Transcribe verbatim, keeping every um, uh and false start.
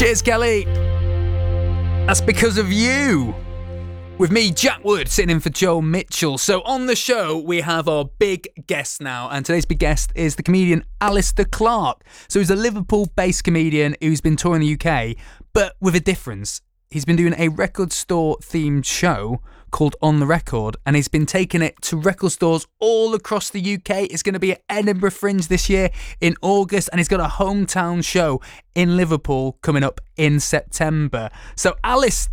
Cheers, Kelly. That's because of you. With me, Jack Wood, sitting in for Joe Mitchell. So on the show, we have our big guest now. And today's big guest is the comedian Alistair Clark. So he's a Liverpool-based comedian who's been touring the U K, but with a difference. He's been doing a record store themed show called On The Record, and he's been taking it to record stores all across the U K. It's going to be at Edinburgh Fringe this year in August, and he's got a hometown show in Liverpool coming up in September. So Alice